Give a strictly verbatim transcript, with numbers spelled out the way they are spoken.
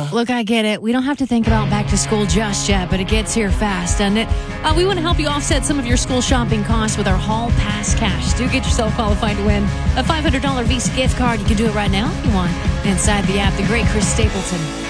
Look, I get it. We don't have to think about back to school just yet, but it gets here fast, doesn't it? Uh, we want to help you offset some of your school shopping costs with our Hall Pass Cash. Do get yourself qualified to win a five hundred dollars Visa gift card. You can do it right now if you want. Inside the app, the great Chris Stapleton.